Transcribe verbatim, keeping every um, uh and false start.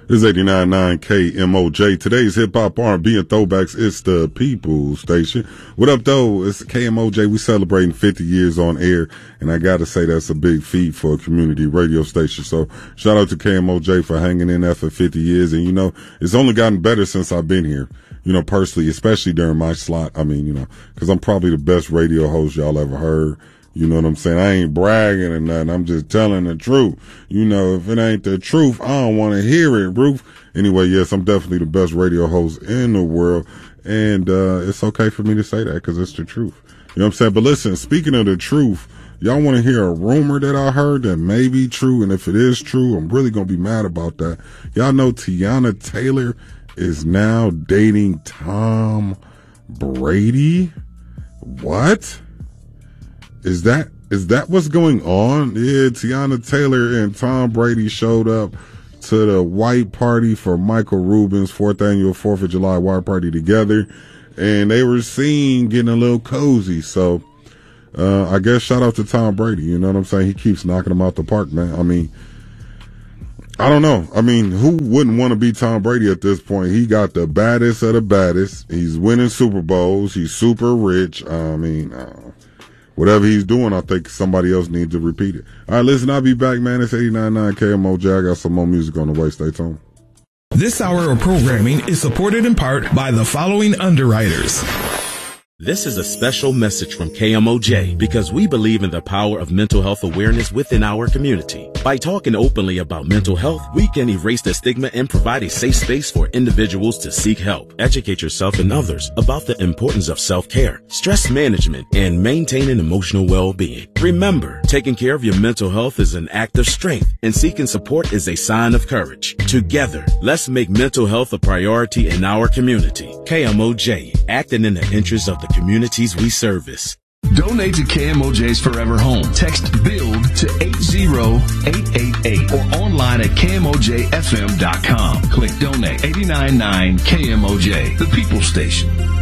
This is eighty-nine point nine K M O J. Today's hip-hop, R and B, and throwbacks. It's the People Station. What up, though? It's K M O J. We celebrating fifty years on air, and I got to say that's a big feat for a community radio station. So shout out to K M O J for hanging in there for fifty years. And, you know, it's only gotten better since I've been here, you know, personally, especially during my slot. I mean, you know, because I'm probably the best radio host y'all ever heard. You know what I'm saying? I ain't bragging or nothing. I'm just telling the truth. You know, if it ain't the truth, I don't want to hear it, Ruth. Anyway, yes, I'm definitely the best radio host in the world. And, uh, it's okay for me to say that because it's the truth. You know what I'm saying? But listen, speaking of the truth, y'all want to hear a rumor that I heard that may be true. And if it is true, I'm really going to be mad about that. Y'all know Teyana Taylor is now dating Tom Brady. What? Is that, is that what's going on? Yeah, Teyana Taylor and Tom Brady showed up to the white party for Michael Rubin's fourth annual fourth of July white party together, and they were seen getting a little cozy. So, uh, I guess shout out to Tom Brady. You know what I'm saying? He keeps knocking them out the park, man. I mean, I don't know. I mean, who wouldn't want to be Tom Brady at this point? He got the baddest of the baddest. He's winning Super Bowls. He's super rich. I mean, uh, whatever he's doing, I think somebody else needs to repeat it. All right, listen, I'll be back, man. It's eighty-nine point nine K M O J. I got some more music on the way. Stay tuned. This hour of programming is supported in part by the following underwriters. This is a special message from K M O J because we believe in the power of mental health awareness within our community. By talking openly about mental health, we can erase the stigma and provide a safe space for individuals to seek help. Educate yourself and others about the importance of self-care, stress management, and maintaining emotional well-being. Remember, taking care of your mental health is an act of strength, and seeking support is a sign of courage. Together, let's make mental health a priority in our community. K M O J, acting in the interest of the communities we service. Donate to K M O J's Forever Home. Text BUILD to eight zero eight eight eight or online at K M O J F M dot com. Click Donate. Eighty-nine point nine K M O J, the People Station.